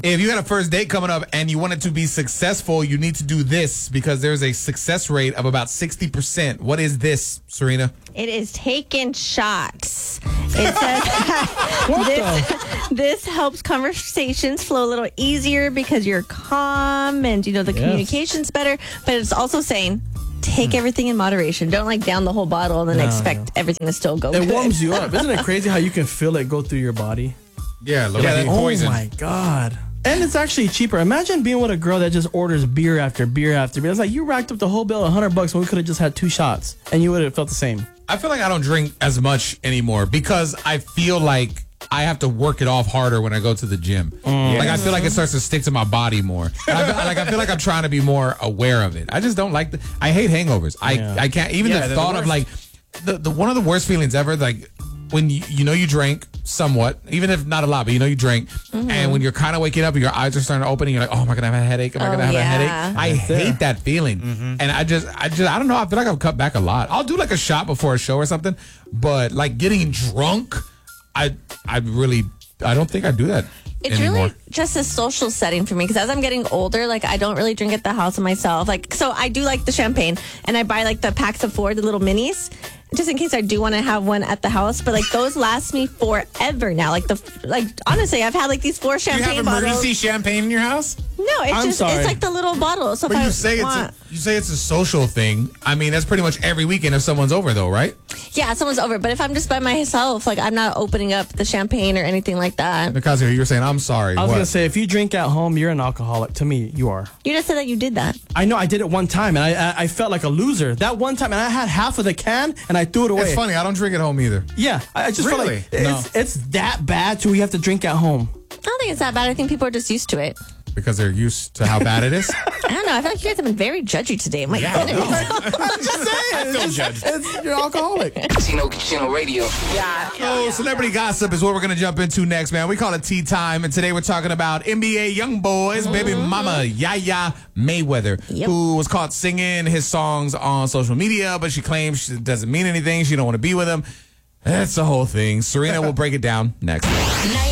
If you got a first date coming up and you want it to be successful, you need to do this because there's a success rate of about 60%. What is this, Serena? It is taking shots. It says this helps conversations flow a little easier because you're calm and the communication's better. But it's also saying take everything in moderation. Don't down the whole bottle and then expect everything to still go. It good. warms you up. Isn't it crazy how you can feel it go through your body? Yeah, look at poison. Oh my God. And it's actually cheaper. Imagine being with a girl that just orders beer after beer after beer. It's like you racked up the whole bill $100 when we could have just had 2 shots and you would have felt the same. I feel like I don't drink as much anymore because I feel like I have to work it off harder when I go to the gym. Like I feel like it starts to stick to my body more. And I feel like I'm trying to be more aware of it. I just don't like I hate hangovers. I can't even the thought of the one of the worst feelings ever, like when you drank somewhat, even if not a lot, but you drank, and when you're kind of waking up and your eyes are starting to open and you're like, oh, am I gonna have a headache? Am I gonna have a headache? I hate that feeling. And I don't know, I feel like I've cut back a lot. I'll do like a shot before a show or something, but like getting drunk, I don't think I do that It's anymore. really just a social setting for me because as I'm getting older, I don't really drink at the house of myself. So I do like the champagne and I buy the packs of 4, the little minis, just in case I do want to have one at the house. But those last me forever now. Honestly, I've had these 4 champagne bottles. You have emergency champagne in your house? No, it's it's the little bottle. So But you say it's a social thing. I mean, that's pretty much every weekend if someone's over, though, right? Yeah, someone's over. But if I'm just by myself, I'm not opening up the champagne or anything like that. Because you're saying, I'm sorry. I was going to say, if you drink at home, you're an alcoholic. To me, you are. You just said that you did that. I know, I did it one time, and I felt like a loser. That one time, and I had half of the can, and I threw it away. It's funny. I don't drink at home either. Yeah, I just feel Really? like it's that bad to where you have to drink at home. I don't think it's that bad. I think people are just used to it. Because they're used to how bad it is? I don't know. I feel like you guys have been very judgy today. My goodness. I'm just saying. I feel judged. You're alcoholic. Chino Radio. So, celebrity gossip is what we're going to jump into next, man. We call it tea time, and today we're talking about NBA young boys, baby mama Yaya Mayweather, who was caught singing his songs on social media, but she claims it doesn't mean anything. She don't want to be with him. That's the whole thing. Serena will break it down next.